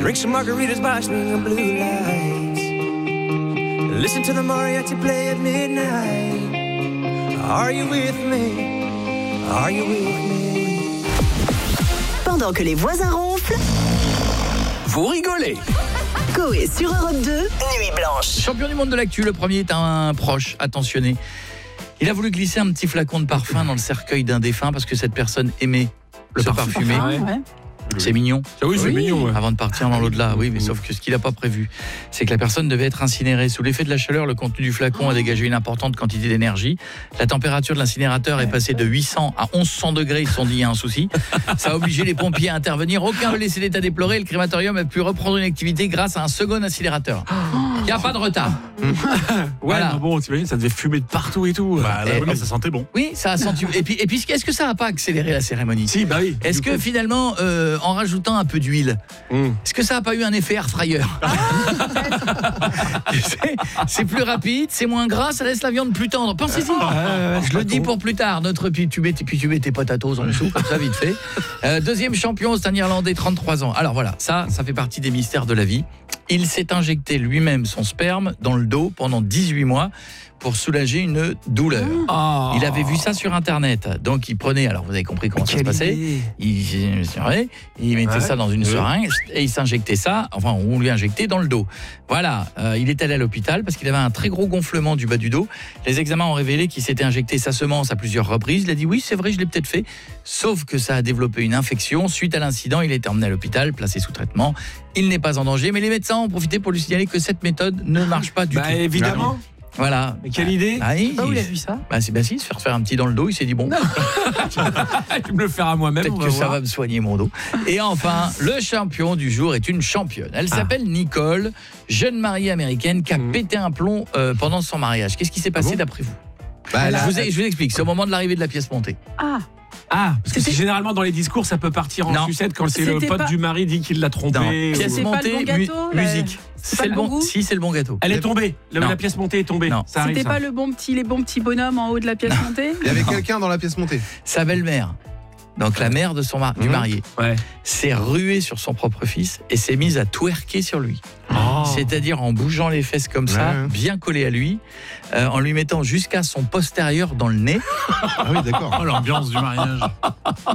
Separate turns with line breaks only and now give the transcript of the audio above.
Drink some margaritas by swinging blue lights. Listen to the mariachi play at midnight. Are you with me? Are you with me?
Pendant que les voisins ronflent,
Vous rigolez.
Coé sur Europe 2, Nuit Blanche.
Champion du monde de l'actu, le premier est un proche attentionné. Il a voulu glisser un petit flacon de parfum dans le cercueil d'un défunt parce que cette personne aimait le parfumer.
Ouais.
C'est mignon.
Oui, c'est mignon. Ouais.
Avant de partir dans l'au-delà, oui, mais sauf que ce qu'il n'a pas prévu, c'est que la personne devait être incinérée. Sous l'effet de la chaleur, le contenu du flacon a dégagé une importante quantité d'énergie. La température de l'incinérateur est passée de 800 à 1100 degrés. Ils se sont dit, il y a un souci. Ça a obligé les pompiers à intervenir. Aucun ne laissé l'état déploré. Le crématorium a pu reprendre une activité grâce à un second incinérateur. Il n'y a pas de retard.
Voilà. Mais bon, t'imagines, ça devait fumer de partout et tout.
Bah, ça sentait bon.
Oui, ça a senti. Et puis, est-ce que ça n'a pas accéléré la cérémonie ?
Si, bah oui.
Est-ce que finalement, en rajoutant un peu d'huile, est-ce que ça n'a pas eu un effet air fryer ? C'est plus rapide, c'est moins gras, ça laisse la viande plus tendre. Pensez-y. Je le dis pour plus tard. Puis tu mets tes potatoes en dessous, comme ça, vite fait. Deuxième champion, c'est un Irlandais, 33 ans. Alors voilà, ça fait partie des mystères de la vie. Il s'est injecté lui-même son sperme dans le dos pendant 18 mois pour soulager une douleur. Il avait vu ça sur Internet. Donc il prenait, alors vous avez compris comment ça se passait. Il mettait ça dans une seringue et il s'injectait ça, enfin on lui injectait dans le dos. Voilà, il est allé à l'hôpital parce qu'il avait un très gros gonflement du bas du dos. Les examens ont révélé qu'il s'était injecté sa semence à plusieurs reprises. Il a dit oui, c'est vrai, je l'ai peut-être fait. Sauf que ça a développé une infection. Suite à l'incident, il a été emmené à l'hôpital, placé sous traitement. Il n'est pas en danger, mais les médecins ont profité pour lui signaler que cette méthode ne marche pas du tout.
Évidemment.
Voilà.
Mais quelle idée.
Où il a vu ça ?
Se faire un petit dans le dos, il s'est dit bon.
Je vais me le faire à moi-même.
Peut-être que ça va me soigner mon dos. Et enfin, le champion du jour est une championne. Elle s'appelle Nicole, jeune mariée américaine qui a pété un plomb pendant son mariage. Qu'est-ce qui s'est passé d'après vous ? Je vous explique. C'est au moment de l'arrivée de la pièce montée.
Parce que généralement dans les discours ça peut partir en sucette quand c'est le pote du mari dit qu'il l'a trompé.
Pièce montée, musique.
C'est le bon goût ?
Si, c'est le bon gâteau.
Elle est tombée. La pièce montée est tombée.
Non.
Ça arrive,
C'était pas les bons petits bonhommes en haut de la pièce montée ?
Il y avait quelqu'un dans la pièce montée.
Sa belle-mère. Donc la mère de du marié s'est ruée sur son propre fils et s'est mise à twerker sur lui. C'est-à-dire en bougeant les fesses comme ça, bien collé à lui, en lui mettant jusqu'à son postérieur dans le nez.
Ah oui, d'accord.
Oh, l'ambiance du mariage.